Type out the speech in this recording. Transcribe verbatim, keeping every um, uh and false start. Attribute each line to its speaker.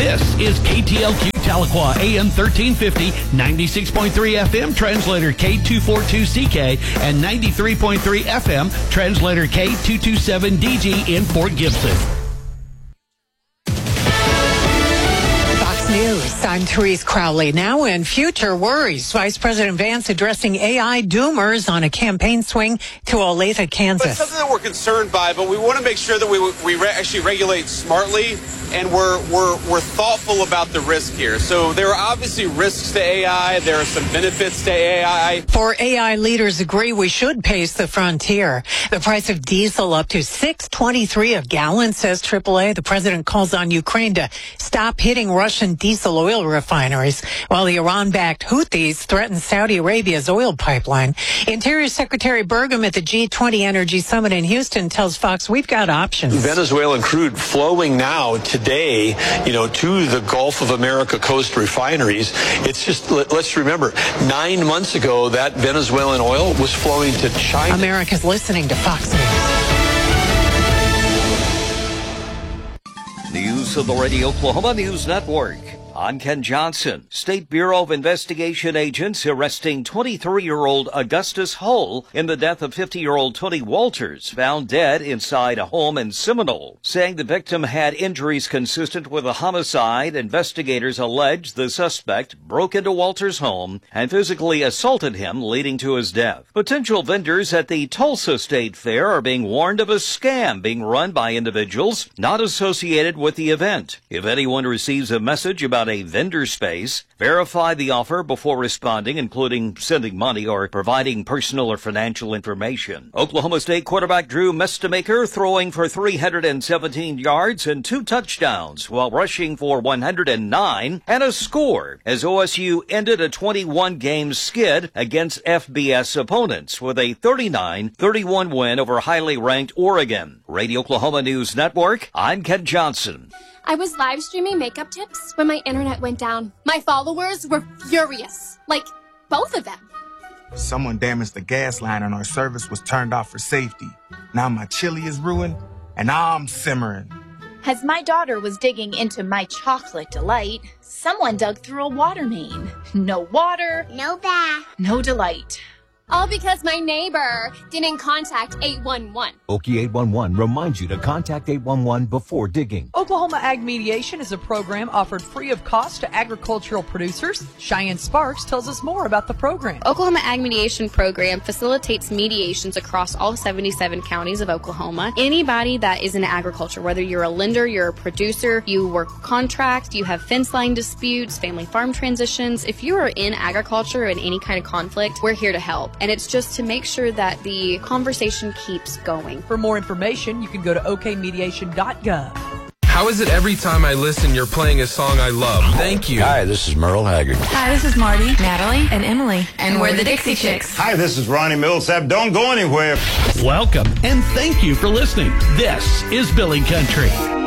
Speaker 1: This is K T L Q Tahlequah, A M thirteen fifty, ninety-six point three F M, translator K two forty-two C K, and ninety-three point three F M, translator K two twenty-seven D G in Fort Gibson.
Speaker 2: News. I'm Therese Crowley. Now in future worries, Vice President Vance addressing A I doomers on a campaign swing to Olathe, Kansas.
Speaker 3: It's something that we're concerned by, but we want to make sure that we we re- actually regulate smartly, and we're we're we're thoughtful about the risk here. So there are obviously risks to A I. There are some benefits to A I.
Speaker 2: For A I leaders agree we should pace the frontier. The price of diesel up to six twenty-three a gallon, says triple A. The president calls on Ukraine to stop hitting Russian diesel oil refineries, while the Iran-backed Houthis threaten Saudi Arabia's oil pipeline. Interior Secretary Burgum at the G twenty Energy Summit in Houston tells Fox we've got options.
Speaker 4: Venezuelan crude flowing now today, you know, to the Gulf of America coast refineries. It's just, let's remember, nine months ago, that Venezuelan oil was flowing to China.
Speaker 2: America's listening to Fox News.
Speaker 5: News of the Radio Oklahoma News Network. I'm Ken Johnson. State Bureau of Investigation agents arresting twenty-three-year-old Augustus Hull in the death of fifty-year-old Tony Walters, found dead inside a home in Seminole. Saying the victim had injuries consistent with a homicide, investigators allege the suspect broke into Walters' home and physically assaulted him, leading to his death. Potential vendors at the Tulsa State Fair are being warned of a scam being run by individuals not associated with the event. If anyone receives a message about a vendor space, verify the offer before responding, including sending money or providing personal or financial information. Oklahoma State quarterback Drew Mestemaker throwing for three hundred seventeen yards and two touchdowns while rushing for one hundred nine and a score as O S U ended a twenty-one game skid against F B S opponents with a thirty-nine thirty-one win over highly ranked Oregon. Radio Oklahoma News Network, I'm Ken Johnson.
Speaker 6: I was live streaming makeup tips when my internet went down. My followers were furious. Like, both of them.
Speaker 7: Someone damaged the gas line and our service was turned off for safety. Now my chili is ruined and I'm simmering.
Speaker 8: As my daughter was digging into my chocolate delight, someone dug through a water main. No water.
Speaker 6: No bath.
Speaker 8: No delight.
Speaker 6: All because my neighbor didn't contact eight one one.
Speaker 9: Okie eight one one reminds you to contact eight one one before digging.
Speaker 10: Oklahoma Ag Mediation is a program offered free of cost to agricultural producers. Cheyenne Sparks tells us more about the program.
Speaker 11: Oklahoma Ag Mediation program facilitates mediations across all seventy-seven counties of Oklahoma. Anybody that is in agriculture, whether you're a lender, you're a producer, you work contract, you have fence line disputes, family farm transitions, if you are in agriculture in any kind of conflict, we're here to help. And it's just to make sure that the conversation keeps going.
Speaker 10: For more information, you can go to o k mediation dot gov.
Speaker 12: How is it every time I listen, you're playing a song I love? Thank you.
Speaker 13: Hi, this is Merle Haggard.
Speaker 14: Hi, this is Marty, Natalie, and Emily. And we're the Dixie Chicks.
Speaker 15: Hi, this is Ronnie Millsap. Don't go anywhere.
Speaker 1: Welcome, and thank you for listening. This is Billy Country.